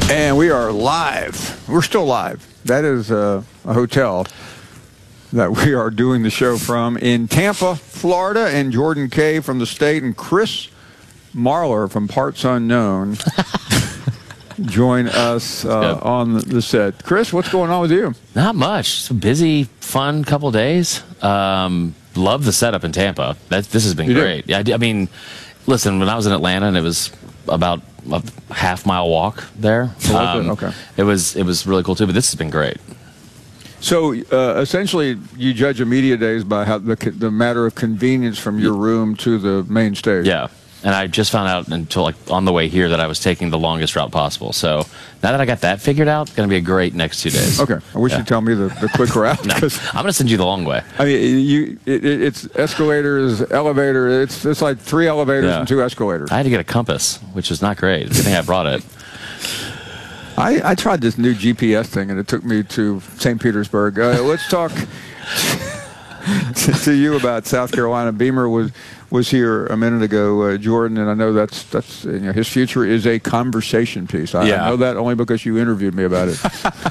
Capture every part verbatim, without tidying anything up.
And we are live. We're still live. That is uh, a hotel that we are doing the show from in Tampa, Florida, and Jordan Kay from the state, and Chris Marlar from Parts Unknown join us uh, on the set. Chris, what's going on with you? Not much. It's a busy, fun couple days. Um, love the setup in Tampa. That, this has been You great. Yeah, I, I mean, listen, when I was in Atlanta and it was about a half mile walk there. Um, okay. It was it was really cool too, but this has been great. So uh, essentially, you judge a media days by how the the matter of convenience from your room to the main stage. Yeah, and I just found out until like on the way here that I was taking the longest route possible. So now that I got that figured out, it's going to be a great next two days. Okay, I wish Yeah. you'd tell me the, the quick route. No, I'm going to send you the long way. I mean, you it, it, it's escalators, elevator. It's it's like three elevators Yeah. and two escalators. I had to get a compass, which was not great. Good thing I brought it. I, I tried this new G P S thing, and it took me to Saint Petersburg. Uh, let's talk to, to you about South Carolina. Beamer was was here a minute ago, uh, Jordan, and I know that's that's you know, his future is a conversation piece. I, Yeah. I know that only because you interviewed me about it.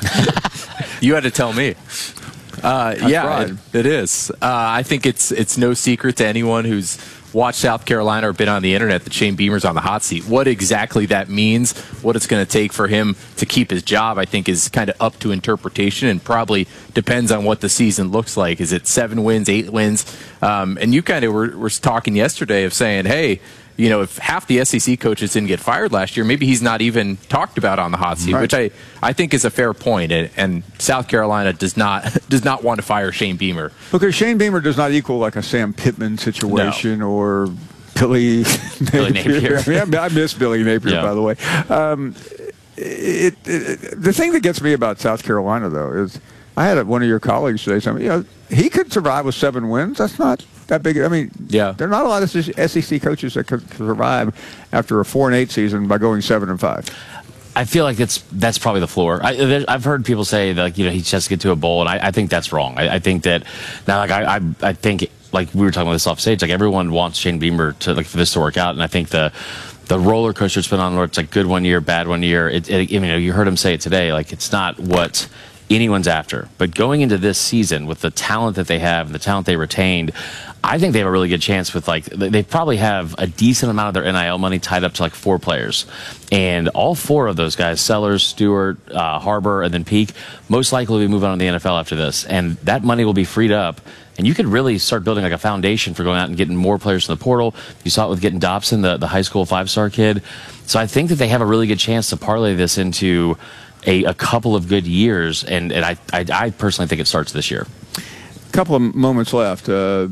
You had to tell me. Uh, yeah, tried. it, it is. Uh, I think it's it's no secret to anyone who's watched South Carolina or been on the internet that Shane Beamer's on the hot seat. What exactly that means, what it's going to take for him to keep his job, I think is kind of up to interpretation and probably depends on what the season looks like. Is it seven wins, eight wins? Um, and you kind of were, were talking yesterday of saying, hey, you know, if half the S E C coaches didn't get fired last year, maybe he's not even talked about on the hot seat, Right. which I, I think is a fair point. And, and South Carolina does not does not want to fire Shane Beamer. Because Shane Beamer does not equal like a Sam Pittman situation or Billy, Billy Napier. I, mean, I miss Billy Napier, Yeah. by the way. Um, it, it, the thing that gets me about South Carolina, though, is I had one of your colleagues say something. You know, he could survive with seven wins. That's not that big. I mean, Yeah. there are not a lot of S E C coaches that could survive after a four and eight season by going seven and five. I feel like it's that's probably the floor. I, there, I've heard people say that like, you know he just has to get to a bowl, and I, I think that's wrong. I, I think that now, like I, I, I think like we were talking about this off stage, like everyone wants Shane Beamer to like for this to work out, and I think the the roller coaster it's been on where it's like good one year, bad one year. It, it, you know, you heard him say it today. Like it's not what anyone's after. But going into this season with the talent that they have, the talent they retained, I think they have a really good chance with like they probably have a decent amount of their N I L money tied up to like four players, and all four of those guys, Sellers, Stewart, uh, Harbor, and then Peak, most likely will be moving on to the N F L after this, and that money will be freed up. And you could really start building like a foundation for going out and getting more players from the portal. You saw it with getting Dobson, the, the high school five-star kid. So I think that they have a really good chance to parlay this into a, a couple of good years, and, and I, I, I personally think it starts this year. A couple of moments left. Uh,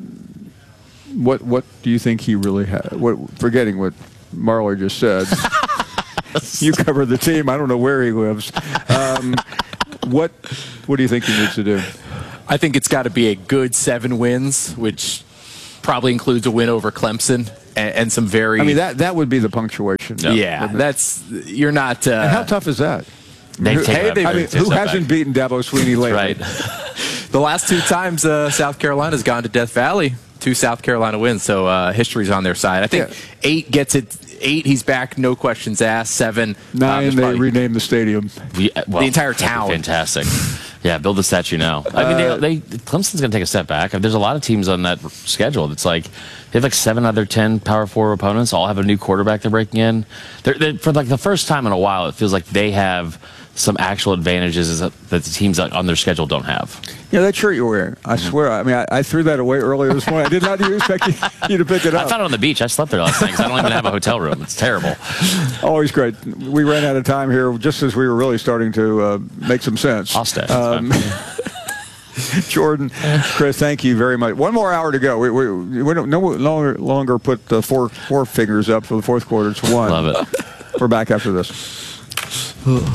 what what do you think he really had? What, forgetting what Marlar just said. You cover the team. I don't know where he lives. Um, what what do you think he needs to do? I think it's got to be a good seven wins, which probably includes a win over Clemson and, and some very. I mean, that that would be the punctuation. Yeah, that's you're not. Uh, And how tough is that? They've Who- taken hey, a they- I very mean, big who step hasn't back. beaten Dabo Sweeney lately? Right. the last two times uh, South Carolina's gone to Death Valley, two South Carolina wins, so uh, history's on their side. I think Yeah. eight gets it. Eight, he's back, no questions asked. Seven, Nine, um, there's they probably- renamed the stadium. We, well, The entire that'd be town. Fantastic. Yeah, build the statue now. I mean, Uh, they, they Clemson's going to take a step back. There's a lot of teams on that schedule. It's like they have like seven other ten Power Four opponents. All have a new quarterback they're breaking in. They're, they're, for like the first time in a while, it feels like they have some actual advantages that the teams on their schedule don't have. Yeah, that shirt you're wearing. I swear. I mean, I, I threw that away earlier this morning. I did not even expect you, you to pick it I up. found it on the beach. I slept there last night because I don't even have a hotel room. It's terrible. Always great. We ran out of time here just as we were really starting to uh, make some sense. I'll stay. Um, Jordan, Chris, thank you very much. One more hour to go. We, we, we don't no longer, longer put the four, four fingers up for the fourth quarter. It's one. Love it. We're back after this.